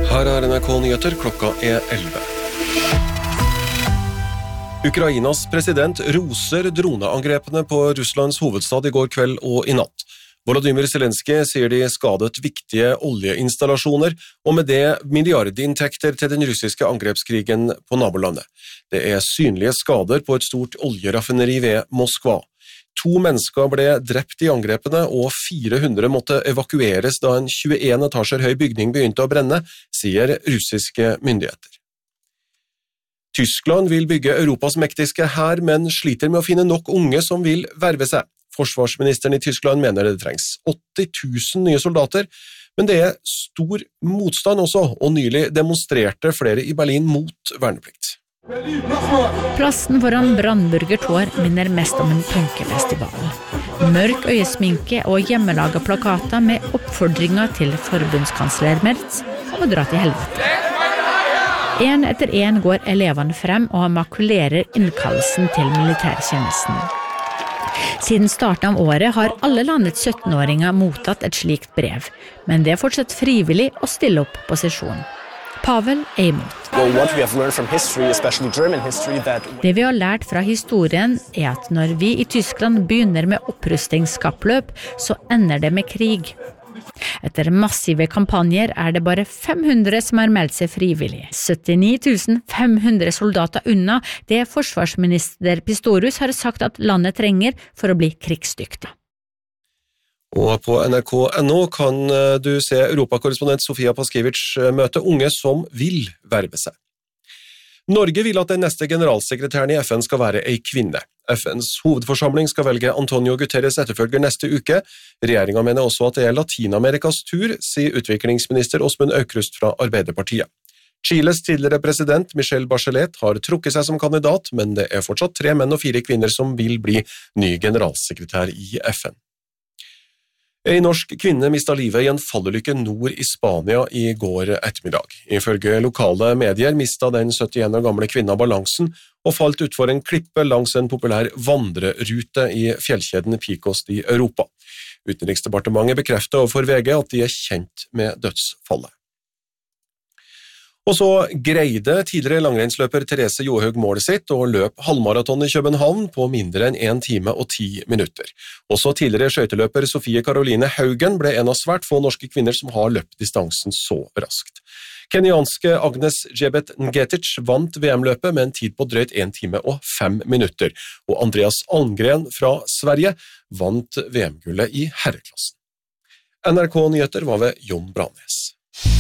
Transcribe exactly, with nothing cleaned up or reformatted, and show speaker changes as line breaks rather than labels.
Her er N R K Nyheter, klokka er elleve. Ukrainas president roser droneangrepene på Russlands hovedstad i går kveld og i natt. Volodymyr Zelenskyj sier de skadet viktige oljeinstallasjoner, og med det milliardinntekter til den russiske angrepskrigen på nabolandet. Det er synlige skader på et stort oljeraffineri ved Moskva. To mennesker ble drept i angrepene, og fire hundre måtte evakueres da en tjueen etasjer høy bygning begynte å brenne, sier russiske myndigheter. Tyskland vil bygge Europas mektigste hær, men sliter med å finne nok unge som vil verve seg. Forsvarsministeren i Tyskland mener det trengs åtti tusen nye soldater, men det er stor motstand også, og nylig demonstrerte flere i Berlin mot verneplikt.
Plassen foran Brandenburger Tor minner mest om en punkefestival. Mørk øyesminke og hjemmelaget plakater med oppfordringer til forbundskansler Merz om å dra til helvete. En etter en går elevene frem og makulerer innkallelsen til militærtjenesten. Siden starten av året har alle landets syttenåringer mottatt et slikt brev, men det er fortsatt frivillig å stille opp på sesjon. Pavel er imot. Det vi har lært fra historien er at når vi i Tyskland begynner med opprustningskappløp, så ender det med krig. Etter massive kampanjer er det bare fem hundre som har meldt seg frivillig. syttini tusen fem hundre soldater unna det forsvarsminister Pistorius har sagt at landet trenger for å bli krigsdyktig.
Og på N R K punktum N O kan du se europakorrespondent Sofia Paskiewicz møte unge som vil verve seg. Norge vil at den neste generalsekretæren i F N skal være ei kvinne. F N's hovedforsamling skal velge Antonio Guterres etterfølger neste uke. Regjeringen mener også at det er Latinamerikas tur, sier utviklingsminister Åsmund Aukrust fra Arbeiderpartiet. Chiles tidligere president Michelle Bachelet har trukket seg som kandidat, men det er fortsatt tre menn og fire kvinner som vil bli ny generalsekretær i F N. En norsk kvinne mistet livet i en fallulykke nord i Spania i går ettermiddag. Ifølge lokale medier mistet den syttien år gamle kvinna balansen og falt utfor en klippe langs en populær vandrerute i fjellkjeden Picos i Europa. Utenriksdepartementet bekrefter overfor V G at de er kjent med dødsfallet. Og så greide tidligere langrennsløper Therese Johaug målet sitt og løp halvmaraton i København på mindre enn en time og ti minutter. Også tidligere skøyteløper Sofie Caroline Haugen ble en av svært få norske kvinner som har løpt distansen så raskt. Kenyanske Agnes Jebet Ngetic vant V M-løpet med en tid på drøyt en time og fem minutter, og Andreas Almgren fra Sverige vant V M-gullet i herreklassen. N R K Nyheter var ved Jon Branes.